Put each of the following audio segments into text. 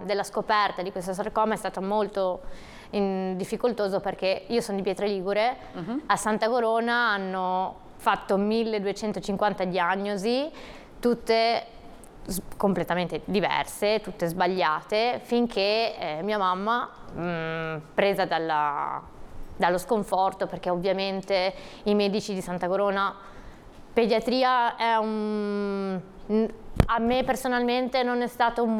della scoperta di questo sarcoma è stato molto difficoltoso, perché io sono di Pietraligure, a Santa Corona hanno fatto 1250 diagnosi, tutte completamente diverse, tutte sbagliate, finché mia mamma, presa dallo sconforto, perché ovviamente i medici di Santa Corona, pediatria è a me personalmente non è stato un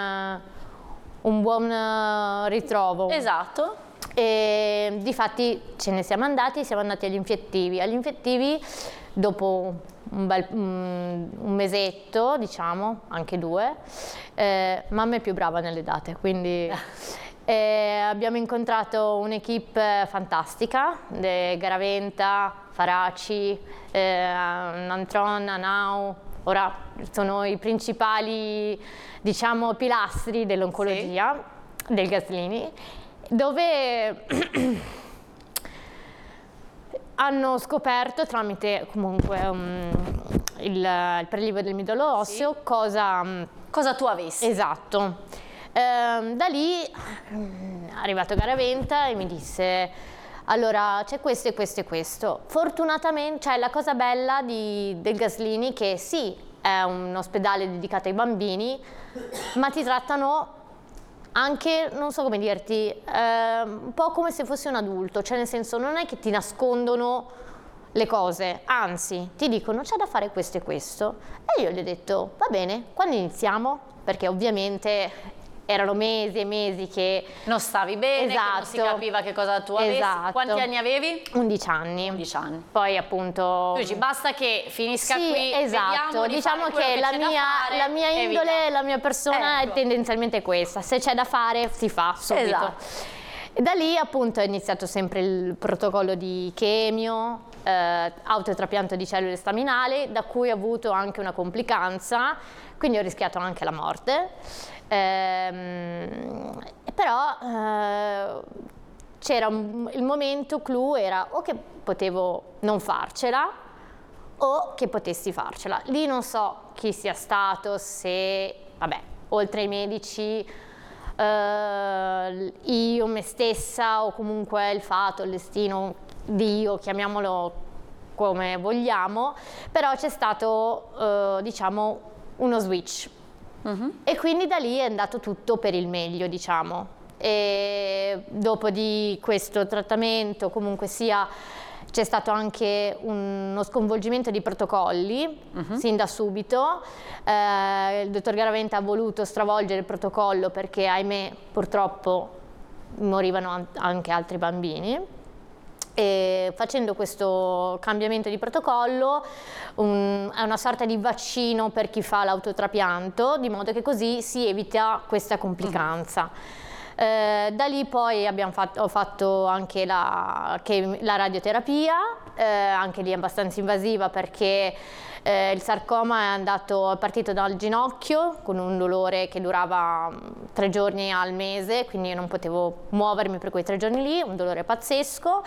buon ritrovo. Esatto. E difatti siamo andati agli infettivi. Agli infettivi, dopo un mesetto, diciamo, anche 2, mamma è più brava nelle date, quindi abbiamo incontrato un'equipe fantastica, Garaventa, Faraci, Nantron, Anau. Ora sono i principali, diciamo, pilastri dell'oncologia, del Gaslini, dove hanno scoperto, tramite comunque il prelievo del midollo osseo, cosa tu avessi. Esatto. Da lì è arrivato Garaventa e mi disse: allora c'è questo e questo e questo. Fortunatamente, cioè, la cosa bella del Gaslini, che sì, è un ospedale dedicato ai bambini, ma ti trattano anche, non so come dirti, un po' come se fossi un adulto, cioè nel senso, non è che ti nascondono le cose, anzi ti dicono c'è da fare questo e questo. E io gli ho detto va bene, quando iniziamo? Perché ovviamente erano mesi e mesi che non stavi bene, che non si capiva che cosa tu avessi. Quanti anni avevi? 11 anni. 11 anni. Poi appunto... Tu dici basta che finisca qui, esatto. Diciamo che la mia indole, la mia persona è tendenzialmente questa: se c'è da fare si fa subito. Esatto. E da lì appunto è iniziato sempre il protocollo di chemio, autotrapianto di cellule staminali, da cui ho avuto anche una complicanza, quindi ho rischiato anche la morte. Però c'era il momento clou, era o che potevo non farcela o che potessi farcela. Lì non so chi sia stato, se, vabbè, oltre ai medici, io, me stessa, o comunque il fato, il destino, Dio, chiamiamolo come vogliamo, però c'è stato, diciamo, uno switch. E quindi da lì è andato tutto per il meglio, diciamo. E dopo di questo trattamento, comunque sia, c'è stato anche uno sconvolgimento di protocolli sin da subito. Il dottor Garaventa ha voluto stravolgere il protocollo perché, ahimè, purtroppo morivano anche altri bambini. E facendo questo cambiamento di protocollo è una sorta di vaccino per chi fa l'autotrapianto, di modo che così si evita questa complicanza. Da lì poi ho fatto anche la radioterapia, anche lì abbastanza invasiva, perché il sarcoma è partito dal ginocchio con un dolore che durava 3 giorni al mese, quindi io non potevo muovermi per quei 3 giorni lì, un dolore pazzesco.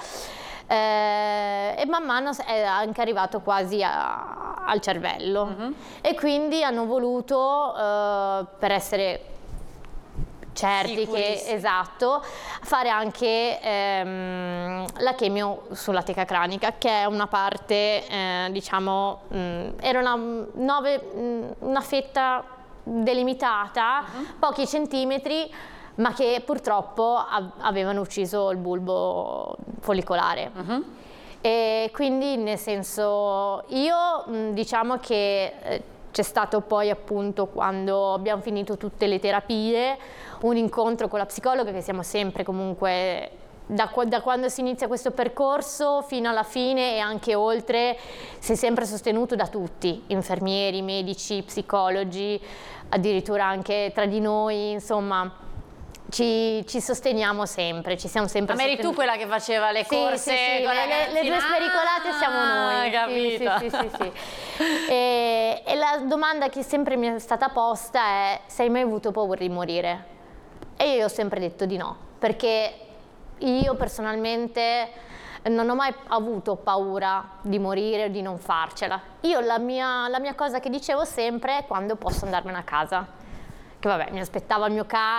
E man mano è anche arrivato quasi al cervello, e quindi hanno voluto, per essere certi che, esatto, fare anche la chemio sulla teca cranica, che è una parte, diciamo, era una fetta delimitata, pochi centimetri, ma che purtroppo avevano ucciso il bulbo follicolare. E quindi, nel senso, io diciamo che c'è stato poi, appunto, quando abbiamo finito tutte le terapie, un incontro con la psicologa, che siamo sempre comunque, da quando si inizia questo percorso fino alla fine e anche oltre, si è sempre sostenuto da tutti, infermieri, medici, psicologi, addirittura anche tra di noi, insomma. Ci sosteniamo sempre, ci siamo sempre sostenuti. Ma eri tu quella che faceva le corse? Sì, le due spericolate siamo noi. Capito. Sì. E la domanda che sempre mi è stata posta è: sei mai avuto paura di morire? E io ho sempre detto di no, perché io personalmente non ho mai avuto paura di morire o di non farcela. Io la mia cosa che dicevo sempre è: quando posso andarmene a casa, che vabbè, mi aspettava il mio cane,